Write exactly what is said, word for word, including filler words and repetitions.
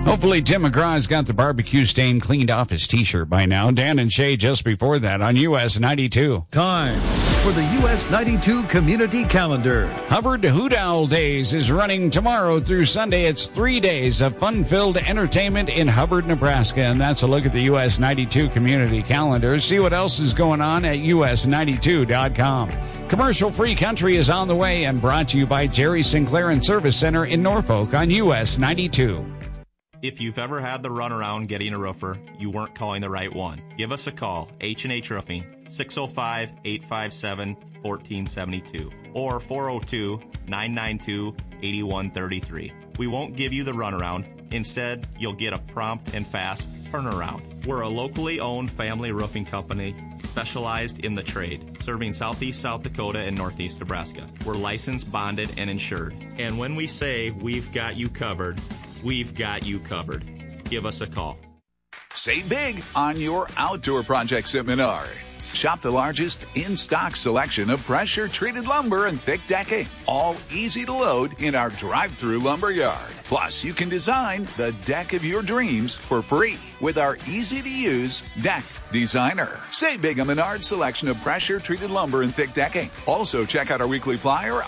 Hopefully Tim McGraw's got the barbecue stain cleaned off his T-shirt by now. Dan and Shay just before that on U S ninety-two. Time for the U S ninety-two Community Calendar. Hubbard Hoot Owl Days is running tomorrow through Sunday. It's three days of fun-filled entertainment in Hubbard, Nebraska. And that's a look at the U S ninety-two Community Calendar. See what else is going on at U S ninety-two dot com. Commercial-free country is on the way and brought to you by Jerry Sinclair and Service Center in Norfolk on U S ninety-two. If you've ever had the runaround getting a roofer, you weren't calling the right one. Give us a call, H and H Roofing, six oh five, eight five seven, one four seven two or four oh two, nine nine two, eight one three three. We won't give you the runaround. Instead, you'll get a prompt and fast turnaround. We're a locally owned family roofing company specialized in the trade, serving southeast South Dakota and northeast Nebraska. We're licensed, bonded, and insured. And when we say we've got you covered, we've got you covered. Give us a call. Save big on your outdoor projects at Menards. Shop the largest in-stock selection of pressure-treated lumber and thick decking. All easy to load in our drive-through lumber yard. Plus, you can design the deck of your dreams for free with our easy-to-use Deck Designer. Save big on Menards' selection of pressure-treated lumber and thick decking. Also, check out our weekly flyer